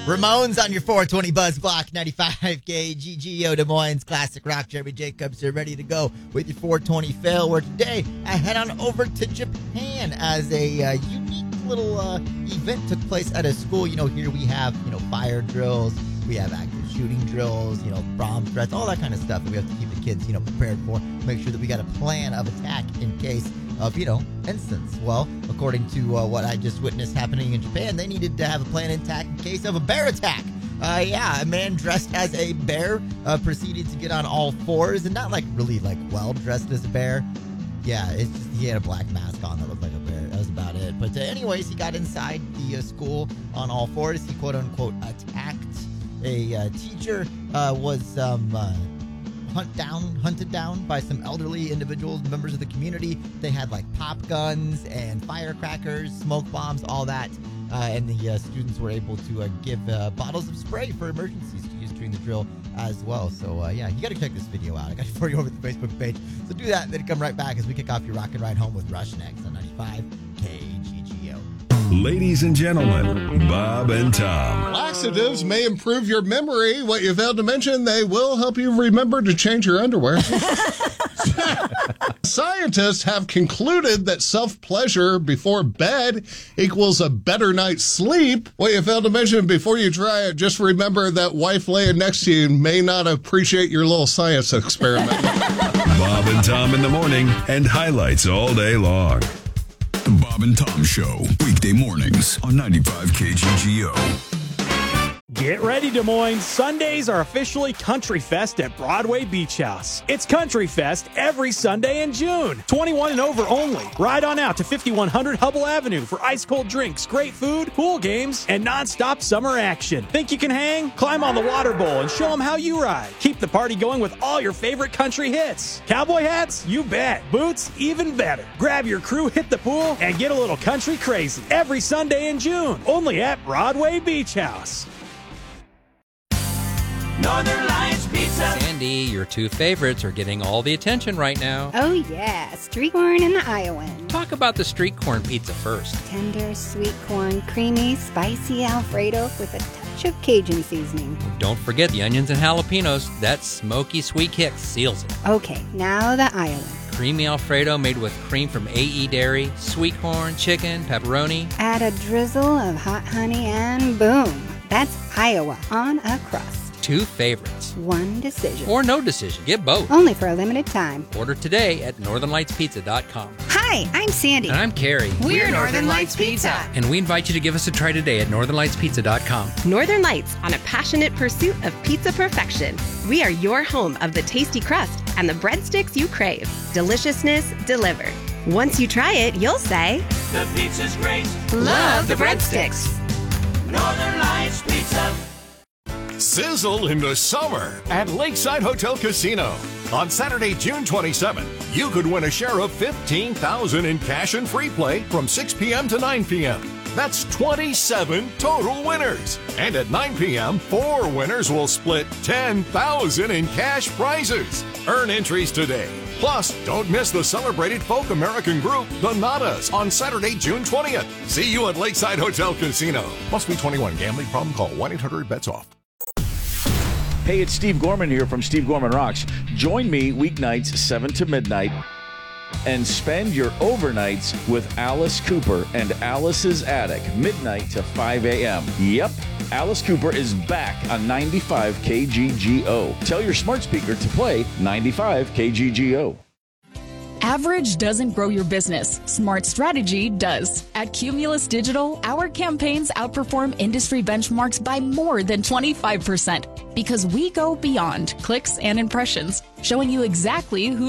Ramones on your 420 Buzz Block, 95 KGGO Des Moines Classic Rock. Jeremy Jacobs here, ready to go with your 420 fail. Where today I head on over to Japan as a unique little event took place at a school. You know, here we have fire drills, we have active shooting drills, bomb threats, all that kind of stuff that we have to keep the kids prepared for. Make sure that we got a plan of attack in case of instance. Well, according to what I just witnessed happening in Japan, they needed to have a plan intact in case of a bear attack. A man dressed as a bear proceeded to get on all fours, and not really well dressed as a bear. Yeah, it's just he had a black mask on that looked like a bear. That was about it. But anyways, he got inside the school on all fours. He quote unquote attacked a teacher. Was hunted down by some elderly individuals, members of the community. They had pop guns and firecrackers, smoke bombs, all that. And the students were able to give bottles of spray for emergencies to use during the drill as well. So, you got to check this video out. I got it for you over the Facebook page. So do that, and then come right back as we kick off your Rock and Ride Home with Rush next on 95 KGGO. Ladies and gentlemen, Bob and Tom. Laxatives may improve your memory. What you failed to mention, they will help you remember to change your underwear. Scientists have concluded that self-pleasure before bed equals a better night's sleep. What you failed to mention, before you try it, just remember that wife laying next to you may not appreciate your little science experiment. Bob and Tom in the morning, and highlights all day long. The Bob and Tom Show, weekday mornings on 95 KGGO. Get ready, Des Moines. Sundays are officially Country Fest at Broadway Beach House. It's Country Fest every Sunday in June. 21 and over only. Ride on out to 5100 Hubble Avenue for ice-cold drinks, great food, pool games, and non-stop summer action. Think you can hang? Climb on the water bowl and show them how you ride. Keep the party going with all your favorite country hits. Cowboy hats? You bet. Boots? Even better. Grab your crew, hit the pool, and get a little country crazy. Every Sunday in June. Only at Broadway Beach House. Northern Lights Pizza. Sandy, your two favorites are getting all the attention right now. Oh yeah, street corn and the Iowan. Talk about the street corn pizza first. Tender, sweet corn, creamy, spicy Alfredo with a touch of Cajun seasoning. Don't forget the onions and jalapenos. That smoky sweet kick seals it. Okay, now the Iowan. Creamy Alfredo made with cream from AE Dairy, sweet corn, chicken, pepperoni. Add a drizzle of hot honey and boom. That's Iowa on a crust. Two favorites. One decision. Or no decision. Get both. Only for a limited time. Order today at northernlightspizza.com. Hi, I'm Sandy. And I'm Carrie. We're Northern Lights Pizza. And we invite you to give us a try today at northernlightspizza.com. Northern Lights, on a passionate pursuit of pizza perfection. We are your home of the tasty crust and the breadsticks you crave. Deliciousness delivered. Once you try it, you'll say, The pizza's great. love the breadsticks. Northern Lights Pizza. Sizzle in the summer at Lakeside Hotel Casino. On Saturday, June 27th, you could win a share of $15,000 in cash and free play from 6 p.m. to 9 p.m. That's 27 total winners. And at 9 p.m., 4 winners will split $10,000 in cash prizes. Earn entries today. Plus, don't miss the celebrated folk American group, the Nadas, on Saturday, June 20th. See you at Lakeside Hotel Casino. Must be 21. Gambling problem? Call 1-800-BETS-OFF. Hey, it's Steve Gorman here from Steve Gorman Rocks. Join me weeknights 7 to midnight and spend your overnights with Alice Cooper and Alice's Attic, midnight to 5 a.m. Yep, Alice Cooper is back on 95 KGGO. Tell your smart speaker to play 95 KGGO. Average doesn't grow your business. Smart strategy does. At Cumulus Digital, our campaigns outperform industry benchmarks by more than 25% because we go beyond clicks and impressions, showing you exactly who